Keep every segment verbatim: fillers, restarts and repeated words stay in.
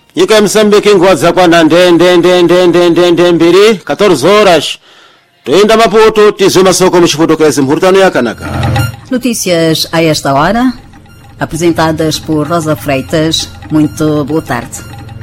Ika ya Moçambique ngoza kwa ndende ndende ndende ndende mbiri catorze horas. Toinda Maputo, tizuma soko mchifotokezi mhurtano ya Kanaka. Notícias a esta hora, apresentadas por Rosa Freitas. Muito boa tarde.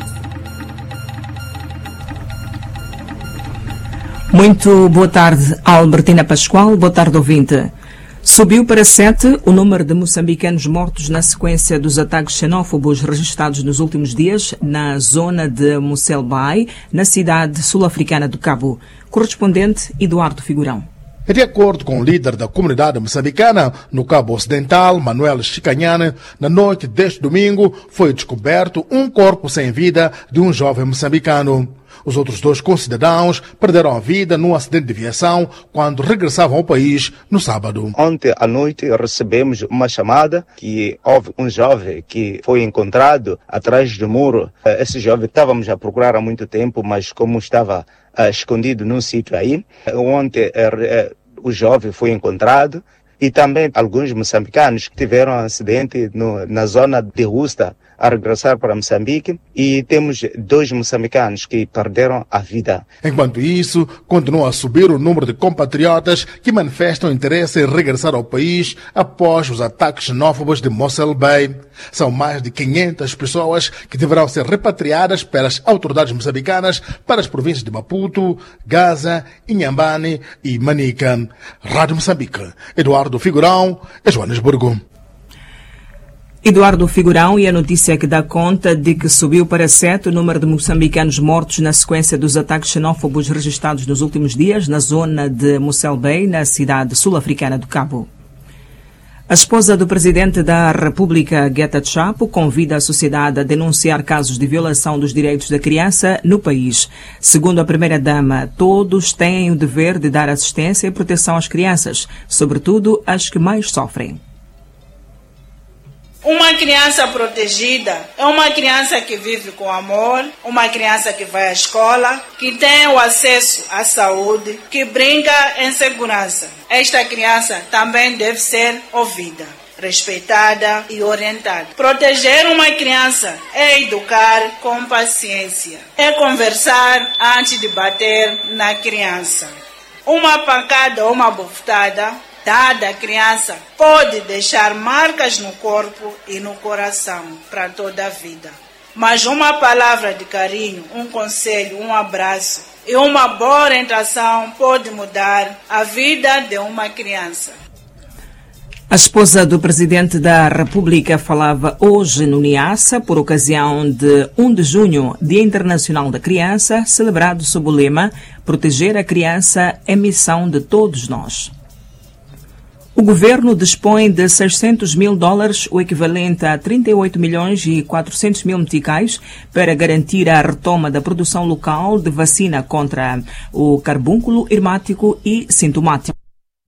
Muito boa tarde, Albertina Pascoal. Boa tarde, ouvinte. Subiu para sete o número de moçambicanos mortos na sequência dos ataques xenófobos registrados nos últimos dias na zona de Mossel Bay, na cidade sul-africana do Cabo. Correspondente Eduardo Figurão. De acordo com o líder da comunidade moçambicana no Cabo Ocidental, Manuel Chicanhane, na noite deste domingo foi descoberto um corpo sem vida de um jovem moçambicano. Os outros dois concidadãos perderam a vida num acidente de aviação quando regressavam ao país no sábado. Ontem à noite recebemos uma chamada que houve um jovem que foi encontrado atrás do muro. Esse jovem estávamos a procurar há muito tempo, mas como estava uh, escondido num sítio aí, ontem uh, uh, o jovem foi encontrado e também alguns moçambicanos que tiveram um acidente no, na zona de Rusta a regressar para Moçambique, e temos dois moçambicanos que perderam a vida. Enquanto isso, continua a subir o número de compatriotas que manifestam interesse em regressar ao país após os ataques xenófobos de Mossel Bay. São mais de quinhentas pessoas que deverão ser repatriadas pelas autoridades moçambicanas para as províncias de Maputo, Gaza, Inhambane e Manica. Rádio Moçambique, Eduardo Figurão, Joanesburgo. Eduardo Figurão, e a notícia que dá conta de que subiu para sete o número de moçambicanos mortos na sequência dos ataques xenófobos registrados nos últimos dias na zona de Mossel Bay, na cidade sul-africana do Cabo. A esposa do presidente da República, Geta Chapo, convida a sociedade a denunciar casos de violação dos direitos da criança no país. Segundo a primeira-dama, todos têm o dever de dar assistência e proteção às crianças, sobretudo as que mais sofrem. Uma criança protegida é uma criança que vive com amor, uma criança que vai à escola, que tem o acesso à saúde, que brinca em segurança. Esta criança também deve ser ouvida, respeitada e orientada. Proteger uma criança é educar com paciência, é conversar antes de bater na criança. Uma pancada ou uma bofetada dada à criança pode deixar marcas no corpo e no coração para toda a vida. Mas uma palavra de carinho, um conselho, um abraço e uma boa orientação pode mudar a vida de uma criança. A esposa do presidente da República falava hoje no Niassa por ocasião de um de junho, Dia Internacional da Criança, celebrado sob o lema Proteger a Criança é missão de todos nós. O governo dispõe de seiscentos mil dólares, o equivalente a trinta e oito milhões e quatrocentos mil meticais, para garantir a retoma da produção local de vacina contra o carbúnculo irmático e sintomático.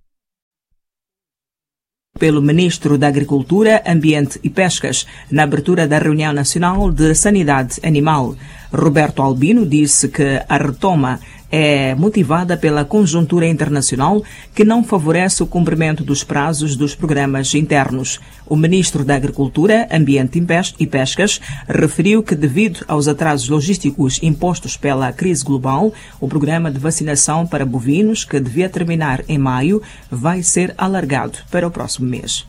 Pelo Ministro da Agricultura, Ambiente e Pescas, na abertura da Reunião Nacional de Sanidade Animal. Roberto Albino disse que a retoma é motivada pela conjuntura internacional que não favorece o cumprimento dos prazos dos programas internos. O Ministro da Agricultura, Ambiente e Pescas referiu que, devido aos atrasos logísticos impostos pela crise global, o programa de vacinação para bovinos, que devia terminar em maio, vai ser alargado para o próximo mês.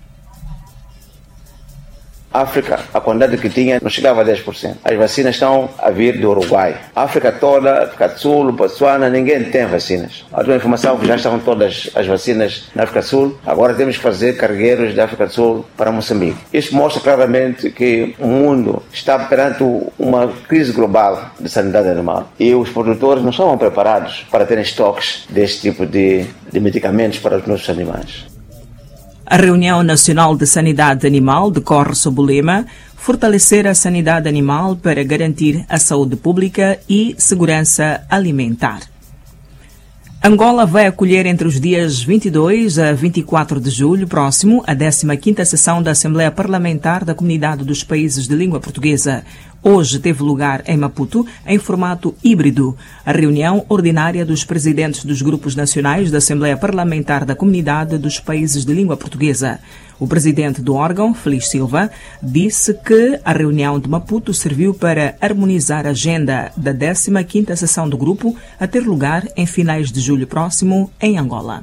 A África, a quantidade que tinha não chegava a dez por cento. As vacinas estão a vir do Uruguai. A África toda, África do Sul, Botsuana, ninguém tem vacinas. A tua informação que já estavam todas as vacinas na África do Sul, agora temos que fazer cargueiros da África do Sul para Moçambique. Isso mostra claramente que o mundo está perante uma crise global de sanidade animal. E os produtores não estavam preparados para terem estoques deste tipo de, de medicamentos para os nossos animais. A Reunião Nacional de Sanidade Animal decorre sob o lema Fortalecer a sanidade animal para garantir a saúde pública e segurança alimentar. Angola vai acolher entre os dias vinte e dois a vinte e quatro de julho próximo a décima quinta sessão da Assembleia Parlamentar da Comunidade dos Países de Língua Portuguesa. Hoje teve lugar em Maputo, em formato híbrido, a reunião ordinária dos presidentes dos grupos nacionais da Assembleia Parlamentar da Comunidade dos Países de Língua Portuguesa. O presidente do órgão, Feliz Silva, disse que a reunião de Maputo serviu para harmonizar a agenda da décima quinta sessão do grupo, a ter lugar em finais de julho próximo, em Angola.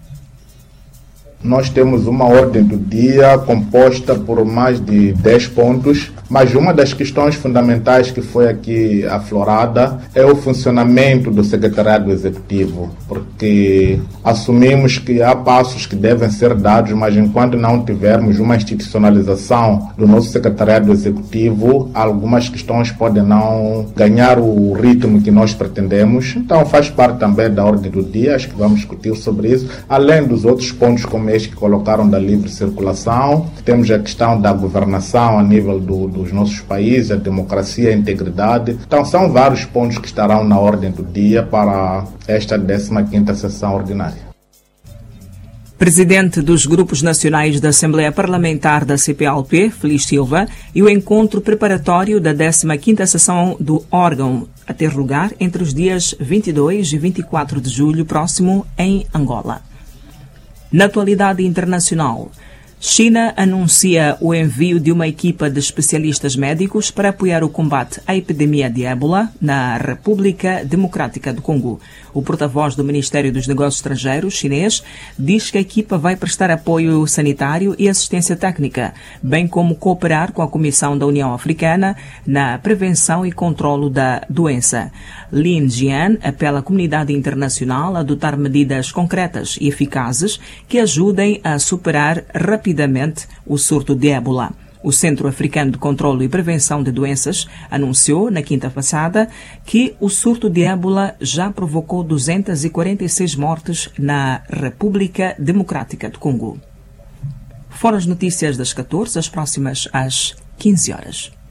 Nós temos uma ordem do dia composta por mais de dez pontos, mas uma das questões fundamentais que foi aqui aflorada é o funcionamento do Secretariado Executivo, porque assumimos que há passos que devem ser dados, mas enquanto não tivermos uma institucionalização do nosso Secretariado Executivo, algumas questões podem não ganhar o ritmo que nós pretendemos. Então faz parte também da ordem do dia, acho que vamos discutir sobre isso, além dos outros pontos como que colocaram da livre circulação. Temos a questão da governação a nível do, dos nossos países, a democracia, a integridade. Então são vários pontos que estarão na ordem do dia para esta décima quinta sessão ordinária. Presidente dos grupos nacionais da Assembleia Parlamentar da C P L P, Feliz Silva, e o encontro preparatório da décima quinta sessão do órgão, a ter lugar entre os dias vinte e dois e vinte e quatro de julho próximo em Angola. Na atualidade internacional, China anuncia o envio de uma equipa de especialistas médicos para apoiar o combate à epidemia de ébola na República Democrática do Congo. O porta-voz do Ministério dos Negócios Estrangeiros chinês diz que a equipa vai prestar apoio sanitário e assistência técnica, bem como cooperar com a Comissão da União Africana na prevenção e controlo da doença. Lin Jian apela à comunidade internacional a adotar medidas concretas e eficazes que ajudem a superar rapidamente o surto de ébola. O Centro Africano de Controlo e Prevenção de Doenças anunciou, na quinta passada, que o surto de ébola já provocou duzentas e quarenta e seis mortes na República Democrática do Congo. Foram as notícias das catorze, as próximas às quinze horas.